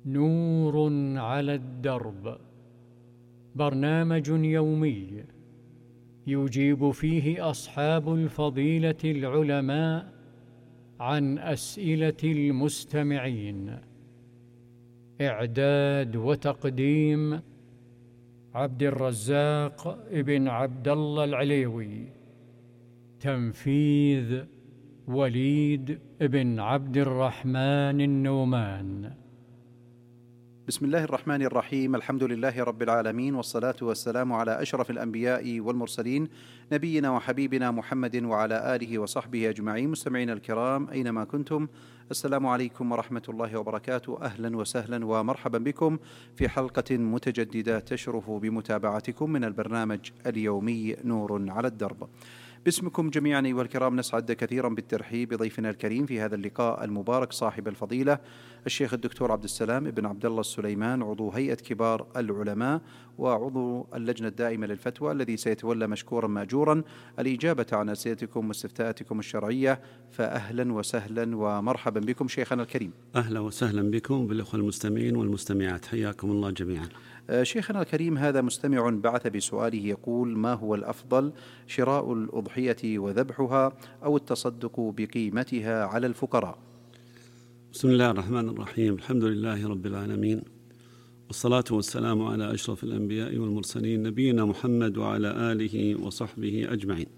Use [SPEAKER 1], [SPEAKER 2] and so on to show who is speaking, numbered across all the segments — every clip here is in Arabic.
[SPEAKER 1] نور على الدرب، برنامج يومي يجيب فيه أصحاب الفضيلة العلماء عن أسئلة المستمعين. إعداد وتقديم عبد الرزاق ابن عبد الله العليوي. تنفيذ وليد ابن عبد الرحمن النومان.
[SPEAKER 2] بسم الله الرحمن الرحيم. الحمد لله رب العالمين، والصلاة والسلام على أشرف الأنبياء والمرسلين، نبينا وحبيبنا محمد وعلى آله وصحبه أجمعين. مستمعين الكرام أينما كنتم، السلام عليكم ورحمة الله وبركاته. أهلا وسهلا ومرحبا بكم في حلقة متجددة تشرف بمتابعتكم من البرنامج اليومي نور على الدرب. باسمكم جميعا أيها الكرام نسعد كثيرا بالترحيب بضيفنا الكريم في هذا اللقاء المبارك، صاحب الفضيلة الشيخ الدكتور عبد السلام بن عبد الله السليمان، عضو هيئة كبار العلماء وعضو اللجنة الدائمة للفتوى، الذي سيتولى مشكورا مأجورا الإجابة عن أسئلتكم واستفتاءاتكم الشرعية. فأهلا وسهلا ومرحبا بكم شيخنا الكريم.
[SPEAKER 3] أهلا وسهلا بكم بالأخوة المستمعين والمستمعات، حياكم الله جميعا.
[SPEAKER 2] شيخنا الكريم، هذا مستمع بعث بسؤاله يقول: ما هو الأفضل، شراء الأضحية وذبحها أو التصدق بقيمتها على الفقراء؟
[SPEAKER 3] بسم الله الرحمن الرحيم. الحمد لله رب العالمين، والصلاة والسلام على أشرف الأنبياء والمرسلين، نبينا محمد وعلى آله وصحبه أجمعين.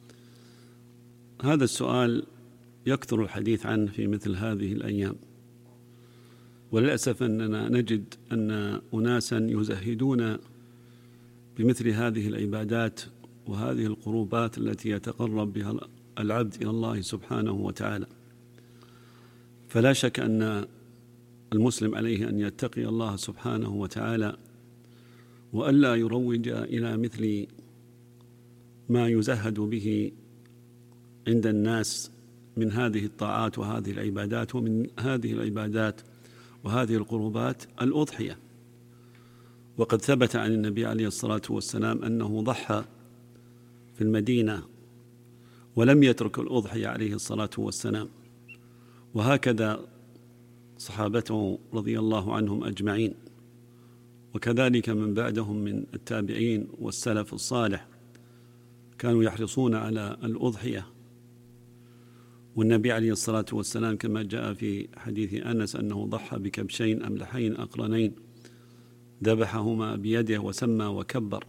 [SPEAKER 3] هذا السؤال يكثر الحديث عنه في مثل هذه الأيام، وللأسف أننا نجد أن أناسا يزهدون بمثل هذه العبادات وهذه القربات التي يتقرب بها العبد إلى الله سبحانه وتعالى. فلا شك أن المسلم عليه أن يتقي الله سبحانه وتعالى، وألا يروج إلى مثل ما يزهد به عند الناس من هذه الطاعات وهذه العبادات. ومن هذه العبادات وهذه القربات الأضحية، وقد ثبت عن النبي عليه الصلاة والسلام أنه ضحى في المدينة ولم يترك الأضحية عليه الصلاة والسلام، وهكذا صحابته رضي الله عنهم أجمعين، وكذلك من بعدهم من التابعين والسلف الصالح كانوا يحرصون على الأضحية. والنبي عليه الصلاة والسلام كما جاء في حديث أنس أنه ضحى بكبشين أملحين أقرنين ذبحهما بيده وسمى وكبر،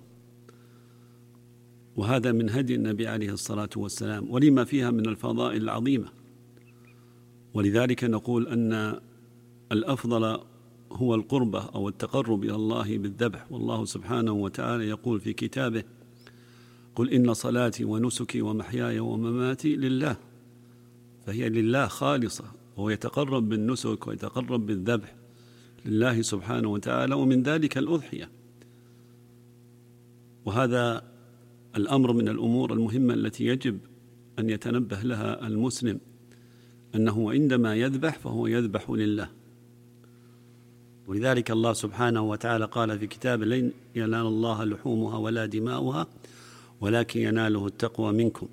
[SPEAKER 3] وهذا من هدي النبي عليه الصلاة والسلام ولما فيها من الفضائل العظيمة. ولذلك نقول أن الأفضل هو القربة أو التقرب إلى الله بالذبح. والله سبحانه وتعالى يقول في كتابه: قل إن صلاتي ونسكي ومحياي ومماتي لله، فهي لله خالصة، وهو يتقرب بالنسك ويتقرب بالذبح لله سبحانه وتعالى، ومن ذلك الأضحية. وهذا الأمر من الأمور المهمة التي يجب أن يتنبه لها المسلم، أنه عندما يذبح فهو يذبح لله. ولذلك الله سبحانه وتعالى قال في كتابه: لن ينال الله لحومها ولا دماؤها ولكن يناله التقوى منكم.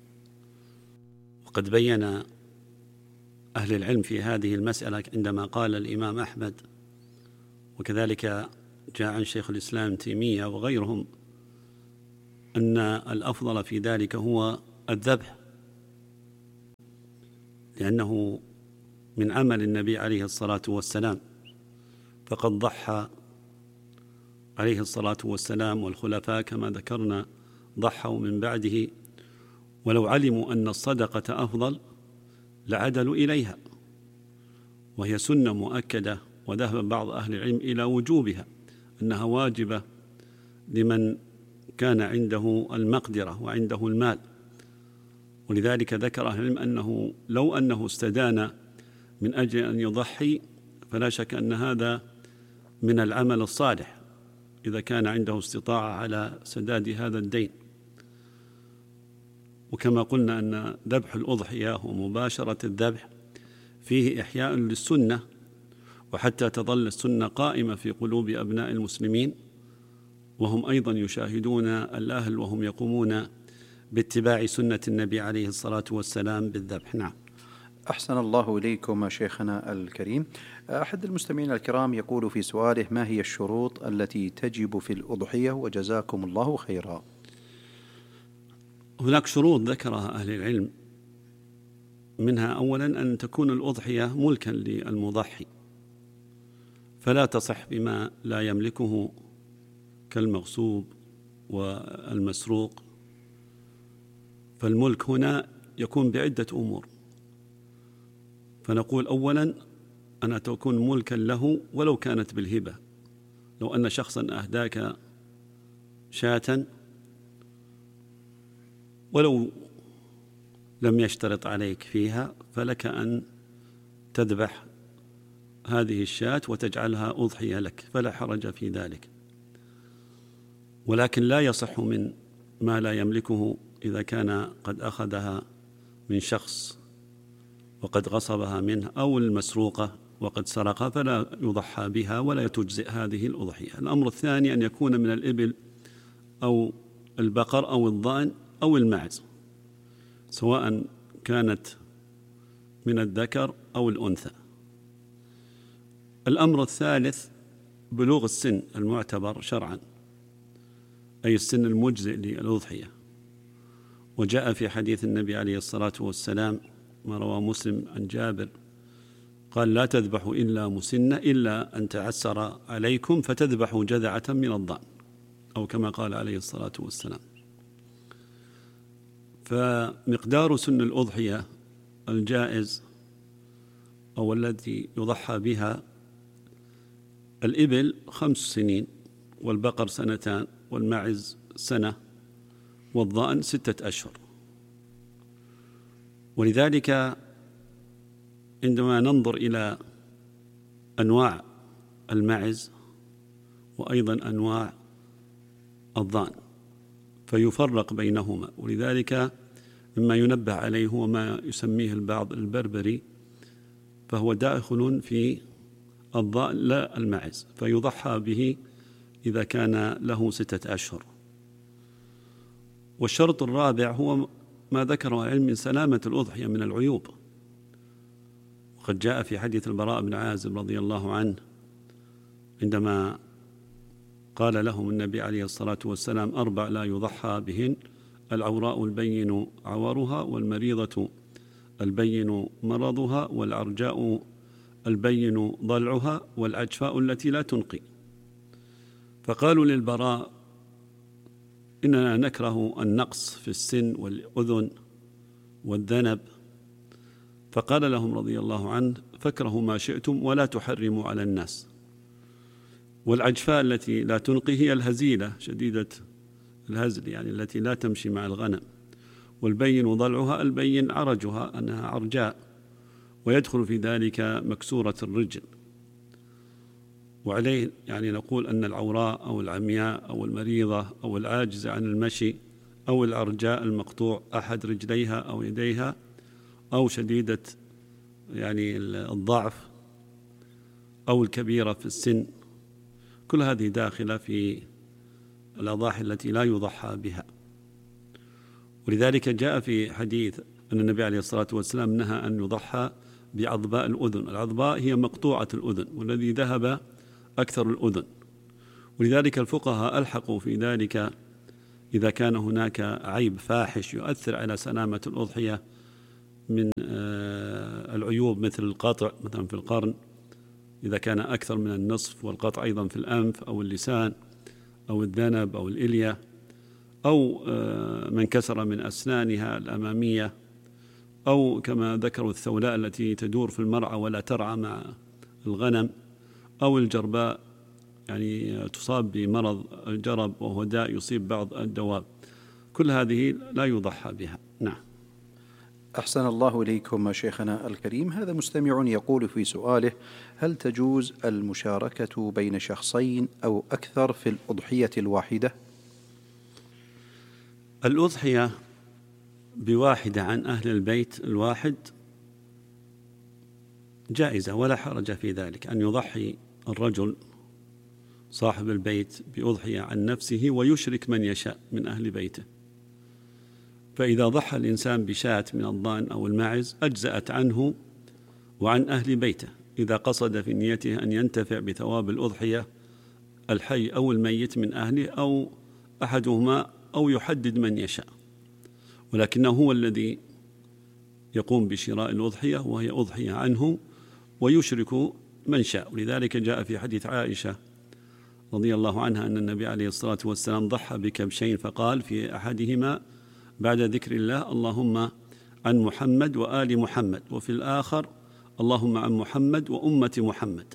[SPEAKER 3] وقد بين أهل العلم في هذه المسألة عندما قال الإمام أحمد، وكذلك جاء عن شيخ الإسلام تيمية وغيرهم، أن الأفضل في ذلك هو الذبح، لأنه من عمل النبي عليه الصلاة والسلام، فقد ضحى عليه الصلاة والسلام والخلفاء كما ذكرنا ضحوا من بعده، ولو علموا أن الصدقة أفضل لعدلوا إليها، وهي سنة مؤكدة، وذهب بعض أهل العلم إلى وجوبها، أنها واجبة لمن كان عنده المقدرة وعنده المال. ولذلك ذكر أهل العلم أنه لو أنه استدان من أجل أن يضحي فلا شك أن هذا من العمل الصالح إذا كان عنده استطاعة على سداد هذا الدين. وكما قلنا أن ذبح الأضحية ومباشرة الذبح فيه إحياء للسنة، وحتى تظل السنة قائمة في قلوب أبناء المسلمين، وهم أيضا يشاهدون الأهل وهم يقومون باتباع سنة النبي عليه الصلاة والسلام بالذبح. نعم.
[SPEAKER 2] أحسن الله إليكم شيخنا الكريم. أحد المستمعين الكرام يقول في سؤاله: ما هي الشروط التي تجب في الأضحية؟ وجزاكم الله خيرا.
[SPEAKER 3] هناك شروط ذكرها أهل العلم، منها أولا أن تكون الأضحية ملكا للمضحي، فلا تصح بما لا يملكه كالمغصوب والمسروق. فالملك هنا يكون بعدة أمور، فنقول أولا أنها تكون ملكا له ولو كانت بالهبة. لو أن شخصا أهداك شاة ولو لم يشترط عليك فيها، فلك أن تذبح هذه الشاة وتجعلها أضحية لك، فلا حرج في ذلك. ولكن لا يصح من ما لا يملكه إذا كان قد أخذها من شخص وقد غصبها منه، أو المسروقة وقد سرقها، فلا يضحى بها ولا تجزئ هذه الأضحية. الأمر الثاني أن يكون من الإبل أو البقر أو الضأن أو الماعز، سواء كانت من الذكر أو الأنثى. الأمر الثالث بلوغ السن المعتبر شرعا، أي السن المجزئ للأضحية. وجاء في حديث النبي عليه الصلاة والسلام ما رواه مسلم عن جابر قال: لا تذبحوا إلا مسنة إلا أن تعسر عليكم فتذبحوا جذعة من الضأن، أو كما قال عليه الصلاة والسلام. فمقدار سن الأضحية الجائز أو التي يضحى بها: الإبل 5 سنين، والبقر 2 سنين، والماعز 1 سنة، والضأن 6 أشهر. ولذلك عندما ننظر إلى أنواع الماعز وأيضا أنواع الضأن فيفرق بينهما، ولذلك مما ينبه عليه هو ما يسميه البعض البربري، فهو داخل في الضأن لا الماعز، فيضحى به إذا كان له 6 أشهر. والشرط الرابع هو ما ذكره العلم من سلامة الأضحية من العيوب. وقد جاء في حديث البراء بن عازب رضي الله عنه عندما قال لهم النبي عليه الصلاة والسلام: 4 لا يضحى بهن: العوراء البين عورها، والمريضة البين مرضها، والعرجاء البين ضلعها، والعجفاء التي لا تنقي. فقالوا للبراء: إننا نكره النقص في السن والأذن والذنب. فقال لهم رضي الله عنه: فاكرهوا ما شئتم ولا تحرموا على الناس. والعجفاء التي لا تنقي هي الهزيلة شديدة الهزل، يعني التي لا تمشي مع الغنم. والبين ضلعها، البين عرجها أنها عرجاء، ويدخل في ذلك مكسورة الرجل. وعليه يعني نقول أن العوراء أو العمياء أو المريضة أو العاجزة عن المشي أو العرجاء المقطوع أحد رجليها أو يديها أو شديدة يعني الضعف أو الكبيرة في السن، كل هذه داخلة في الأضاحي التي لا يضحى بها. ولذلك جاء في حديث أن النبي عليه الصلاة والسلام نهى أن يضحى بعضباء الأذن. العضباء هي مقطوعة الأذن، والذي ذهب أكثر الأذن. ولذلك الفقهاء ألحقوا في ذلك إذا كان هناك عيب فاحش يؤثر على سلامة الأضحية من العيوب، مثل القطع مثلا في القرن إذا كان أكثر من النصف، والقطع أيضا في الأنف أو اللسان أو الذنب أو الإلية، أو من كسر من أسنانها الأمامية، أو كما ذكروا الثولاء التي تدور في المرعى ولا ترعى مع الغنم، أو الجرباء يعني تصاب بمرض الجرب وهو داء يصيب بعض الدواب. كل هذه لا يضحى بها. نعم.
[SPEAKER 2] أحسن الله إليكم شيخنا الكريم. هذا مستمع يقول في سؤاله: هل تجوز المشاركة بين شخصين أو أكثر في الأضحية الواحدة؟
[SPEAKER 3] الأضحية بواحدة عن أهل البيت الواحد جائزة ولا حرج في ذلك، أن يضحي الرجل صاحب البيت بأضحية عن نفسه ويشرك من يشاء من أهل بيته. فإذا ضحى الإنسان بشاة من الضأن أو الماعز أجزأت عنه وعن أهل بيته إذا قصد في نيته أن ينتفع بثواب الأضحية الحي أو الميت من أهله أو أحدهما أو يحدد من يشاء، ولكنه هو الذي يقوم بشراء الأضحية وهي أضحية عنه ويشرك من شاء. ولذلك جاء في حديث عائشة رضي الله عنها أن النبي عليه الصلاة والسلام ضحى بكبشين فقال في أحدهما بعد ذكر الله اللهم عن محمد وآل محمد، وفي الآخر اللهم عن محمد وأمة محمد.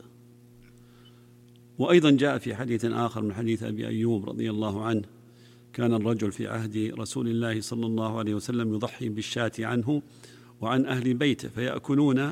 [SPEAKER 3] وأيضا جاء في حديث آخر من حديث أبي أيوب رضي الله عنه كان الرجل في عهد رسول الله صلى الله عليه وسلم يضحي بالشاة عنه وعن أهل بيته فيأكلون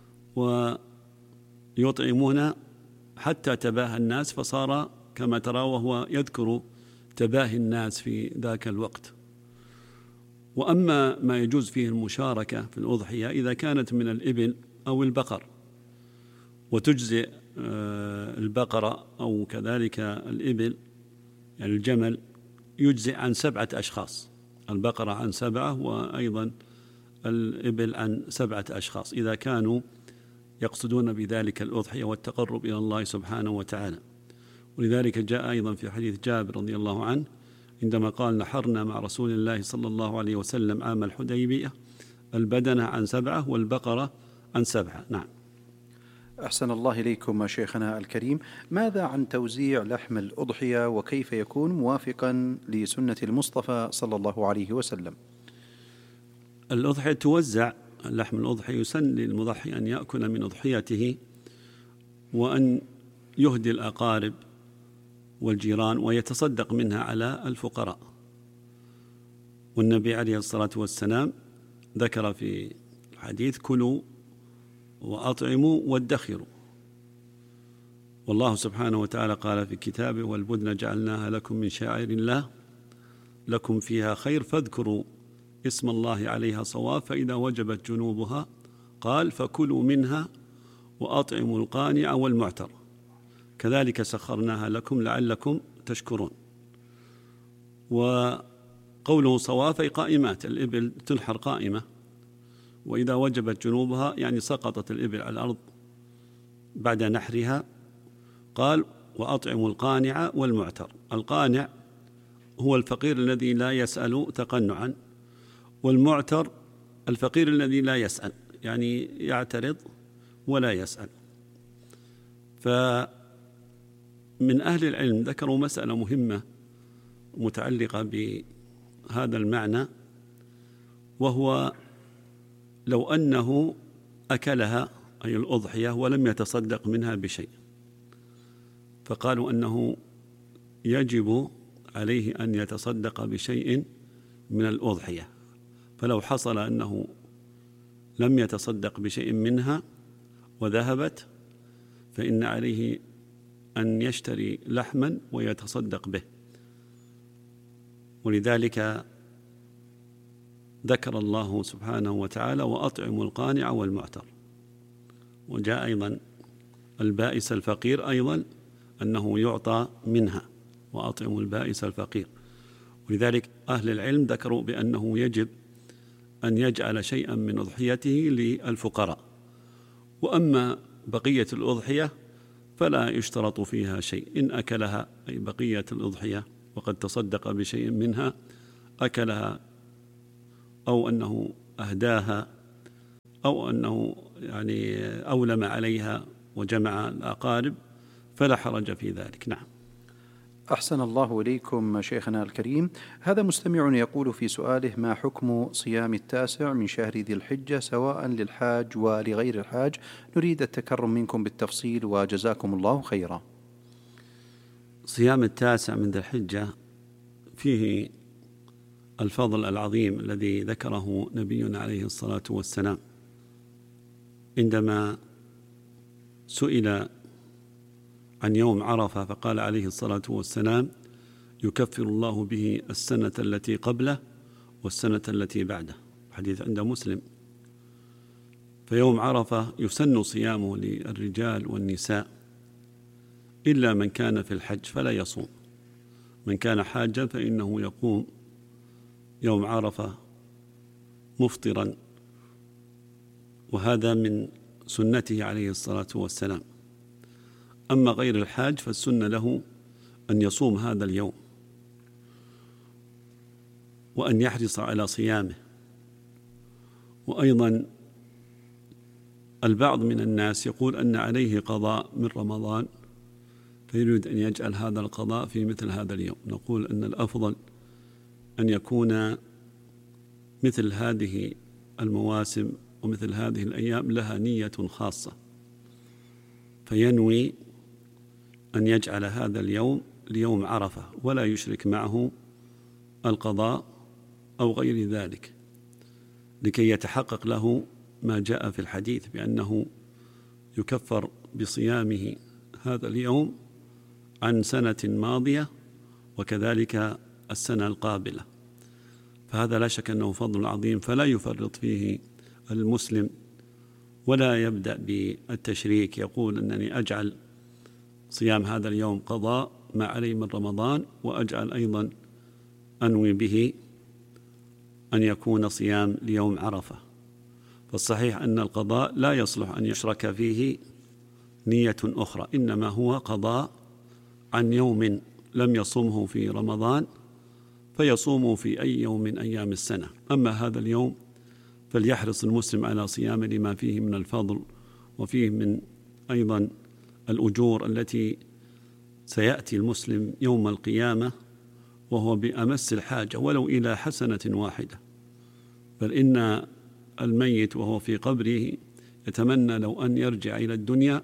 [SPEAKER 3] ويطعمون حتى تباهى الناس، فصار كما ترى وهو يذكر تباهي الناس في ذاك الوقت. وأما ما يجوز فيه المشاركة في الأضحية إذا كانت من الإبل أو البقر، وتجزئ البقرة أو كذلك الإبل يعني الجمل يجزئ عن 7 أشخاص، البقرة عن 7 وأيضا الإبل عن 7 أشخاص إذا كانوا يقصدون بذلك الأضحية والتقرب إلى الله سبحانه وتعالى. ولذلك جاء أيضا في حديث جابر رضي الله عنه عندما قال نحرنا مع رسول الله صلى الله عليه وسلم عام الحديبية البدنة عن 7 والبقرة عن 7. نعم.
[SPEAKER 2] أحسن الله إليكم شيخنا الكريم. ماذا عن توزيع لحم الأضحية وكيف يكون موافقا لسنة المصطفى صلى الله عليه وسلم؟
[SPEAKER 3] الأضحية توزع، لحم الأضحية يسن للمضحي أن يأكل من أضحيته وأن يهدي الأقارب والجيران ويتصدق منها على الفقراء. والنبي عليه الصلاة والسلام ذكر في الحديث كلوا وأطعموا وادخروا، والله سبحانه وتعالى قال في كتابه والبدن جعلناها لكم من شعائر الله لكم فيها خير فاذكروا اسم الله عليها صواب فإذا وجبت جنوبها قال فكلوا منها وأطعموا القانع والمعتر كذلك سخرناها لكم لعلكم تشكرون. وقوله صوافي قائمات، الإبل تنحر قائمة، وإذا وجبت جنوبها يعني سقطت الإبل على الأرض بعد نحرها. قال وأطعموا القانع والمعتر. القانع هو الفقير الذي لا يسأل تقنعا، والمعتر الفقير الذي لا يسأل يعني يعترض ولا يسأل. فمن أهل العلم ذكروا مسألة مهمة متعلقة بهذا المعنى، وهو لو أنه أكلها أي الأضحية ولم يتصدق منها بشيء، فقالوا أنه يجب عليه أن يتصدق بشيء من الأضحية. فلو حصل أنه لم يتصدق بشيء منها وذهبت فإن عليه أن يشتري لحما ويتصدق به. ولذلك ذكر الله سبحانه وتعالى وأطعموا القانع والمعتر. وجاء أيضا البائس الفقير أيضا أنه يعطى منها وأطعموا البائس الفقير. ولذلك أهل العلم ذكروا بأنه يجب أن يجعل شيئا من أضحيته للفقراء، وأما بقية الأضحية فلا يشترط فيها شيء، إن أكلها أي بقية الأضحية وقد تصدق بشيء منها أكلها أو أنه أهداها أو أنه يعني أولم عليها وجمع الأقارب فلا حرج في ذلك. نعم.
[SPEAKER 2] أحسن الله إليكم شيخنا الكريم. هذا مستمع يقول في سؤاله ما حكم صيام 9 من شهر ذي الحجة سواء للحاج ولغير الحاج؟ نريد التكرم منكم بالتفصيل وجزاكم الله خيرا.
[SPEAKER 3] صيام 9 من ذي الحجة فيه الفضل العظيم الذي ذكره نبينا عليه الصلاة والسلام عندما سئل عن يوم عرفة فقال عليه الصلاة والسلام يكفر الله به السنة التي قبله والسنة التي بعده، حديث عند مسلم. فيوم عرفة يسن صيامه للرجال والنساء إلا من كان في الحج فلا يصوم. من كان حاجا فإنه يقوم يوم عرفة مفطرا، وهذا من سنته عليه الصلاة والسلام. أما غير الحاج فالسنة له أن يصوم هذا اليوم وأن يحرص على صيامه. وأيضا البعض من الناس يقول أن عليه قضاء من رمضان فيريد أن يجعل هذا القضاء في مثل هذا اليوم. نقول أن الأفضل أن يكون مثل هذه المواسم ومثل هذه الأيام لها نية خاصة، فينوي أن يجعل هذا اليوم ليوم عرفة ولا يشرك معه القضاء أو غير ذلك، لكي يتحقق له ما جاء في الحديث بأنه يكفر بصيامه هذا اليوم عن سنة ماضية وكذلك السنة القابلة. فهذا لا شك أنه فضل عظيم، فلا يفرط فيه المسلم ولا يبدأ بالتشريك يقول أنني أجعل صيام هذا اليوم قضاء ما علي من رمضان وأجعل أيضا أنوي به أن يكون صيام ليوم عرفة. فالصحيح أن القضاء لا يصلح أن يشرك فيه نية أخرى، إنما هو قضاء عن يوم لم يصمه في رمضان فيصوم في أي يوم من أيام السنة. أما هذا اليوم فليحرص المسلم على صيامه لما فيه من الفضل وفيه من أيضا الأجور التي سيأتي المسلم يوم القيامة وهو بأمس الحاجة ولو إلى حسنة واحدة. بل إن الميت وهو في قبره يتمنى لو أن يرجع إلى الدنيا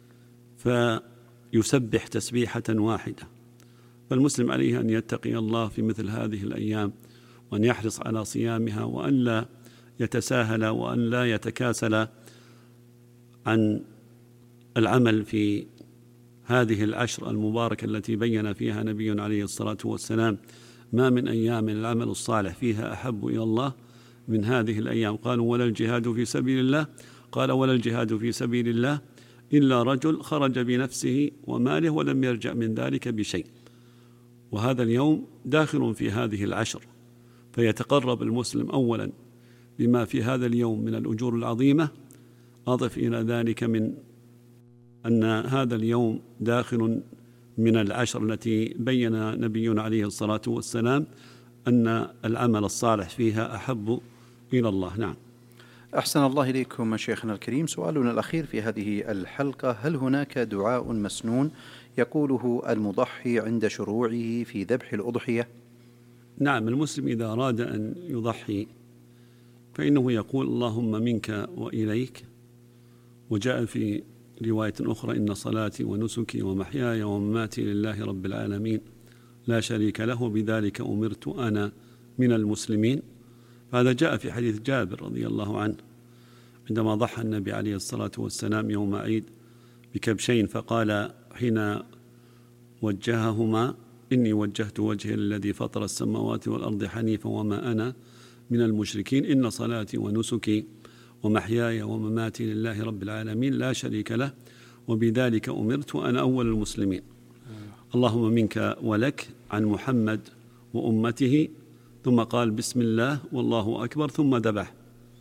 [SPEAKER 3] فيسبح تسبيحة واحدة. فالمسلم عليه أن يتقي الله في مثل هذه الأيام وأن يحرص على صيامها وأن لا يتساهل وأن لا يتكاسل عن العمل في هذه العشر المباركة التي بين فيها نبينا عليه الصلاة والسلام ما من أيام العمل الصالح فيها أحب إلى الله من هذه الأيام. قالوا ولا الجهاد في سبيل الله؟ قال ولا الجهاد في سبيل الله إلا رجل خرج بنفسه وماله ولم يرجع من ذلك بشيء. وهذا اليوم داخل في هذه العشر، فيتقرب المسلم أولا بما في هذا اليوم من الأجور العظيمة. أضف إلى ذلك من أن هذا اليوم داخل من العشر التي بين نبينا عليه الصلاة والسلام أن العمل الصالح فيها أحب إلى الله. نعم.
[SPEAKER 2] أحسن الله إليكم شيخنا الكريم. سؤالنا الأخير في هذه الحلقة: هل هناك دعاء مسنون يقوله المضحي عند شروعه في ذبح الأضحية؟
[SPEAKER 3] نعم، المسلم إذا أراد أن يضحي فإنه يقول اللهم منك وإليك. وجاء في رواية أخرى إن صلاتي ونسكي ومحياي ومماتي لله رب العالمين لا شريك له بذلك أمرت أنا من المسلمين. هذا جاء في حديث جابر رضي الله عنه عندما ضحى النبي عليه الصلاة والسلام يوم عيد بكبشين فقال حين وجههما إني وجهت وجهي الذي فطر السماوات والأرض حنيفا وما أنا من المشركين إن صلاتي ونسكي ومحياي ومماتي لله رب العالمين لا شريك له وبذلك أمرت وأنا أول المسلمين. اللهم منك ولك عن محمد وأمته، ثم قال بسم الله والله أكبر ثم ذبح.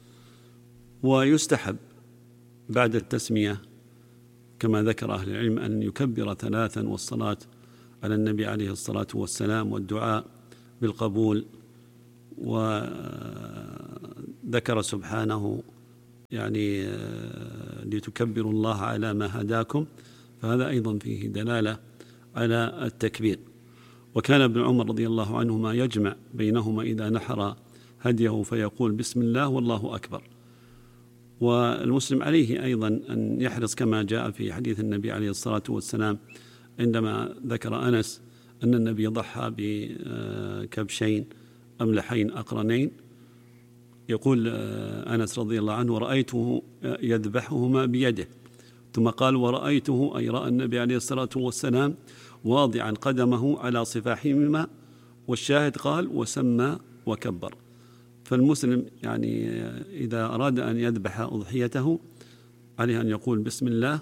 [SPEAKER 3] ويستحب بعد التسمية كما ذكر أهل العلم أن يكبر 3 والصلاة على النبي عليه الصلاة والسلام والدعاء بالقبول. وذكر سبحانه يعني لتكبروا الله على ما هداكم، فهذا أيضا فيه دلالة على التكبير. وكان ابن عمر رضي الله عنهما يجمع بينهما إذا نحر هديه فيقول بسم الله والله أكبر. والمسلم عليه أيضا أن يحرص كما جاء في حديث النبي عليه الصلاة والسلام عندما ذكر أنس أن النبي ضحى بكبشين أملحين أقرنين، يقول أنس رضي الله عنه ورأيته يذبحهما بيده، ثم قال ورأيته أي رأى النبي عليه الصلاة والسلام واضعا قدمه على صفاحهما، والشاهد قال وسمى وكبر. فالمسلم يعني إذا أراد أن يذبح أضحيته عليه أن يقول بسم الله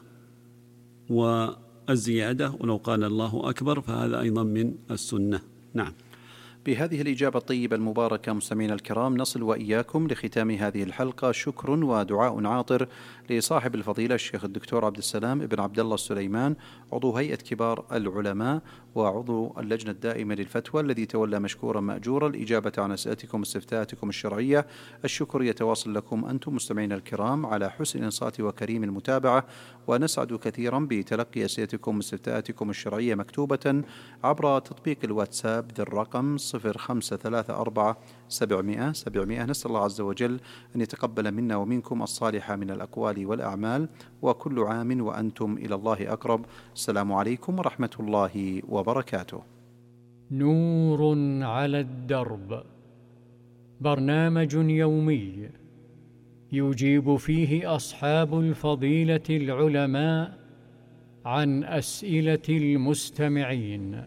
[SPEAKER 3] والزيادة، ولو قال الله أكبر فهذا أيضا من السنة. نعم.
[SPEAKER 2] بهذه الإجابة الطيبة المباركة مستمعينا الكرام نصل وإياكم لختام هذه الحلقة. شكر ودعاء عاطر لصاحب الفضيلة الشيخ الدكتور عبد السلام ابن عبد الله السليمان، عضو هيئة كبار العلماء وعضو اللجنة الدائمة للفتوى، الذي تولى مشكورا مأجورا الإجابة عن أسئلتكم واستفتاءاتكم الشرعية. الشكر يتواصل لكم أنتم مستمعينا الكرام على حسن الإنصات وكريم المتابعة، ونسعد كثيرا بتلقي أسئلتكم واستفتاءاتكم الشرعية مكتوبة عبر تطبيق الواتساب ذي الرقم 0534 700 700. نسأل الله عز وجل أن يتقبل منا ومنكم الصالح من الأقوال والأعمال، وكل عام وأنتم إلى الله أقرب. السلام عليكم ورحمة الله وبركاته.
[SPEAKER 1] نور على الدرب، برنامج يومي يجيب فيه أصحاب الفضيلة العلماء عن أسئلة المستمعين.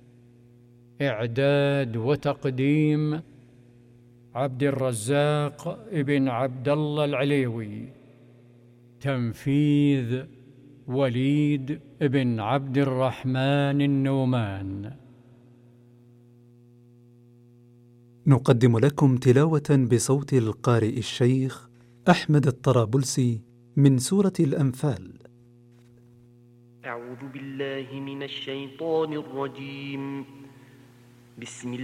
[SPEAKER 1] إعداد وتقديم عبد الرزاق ابن عبد الله العليوي. تنفيذ وليد ابن عبد الرحمن النومان.
[SPEAKER 4] نقدم لكم تلاوة بصوت القارئ الشيخ أحمد الطرابلسي من سورة الأنفال.
[SPEAKER 5] أعوذ بالله من الشيطان الرجيم. بسم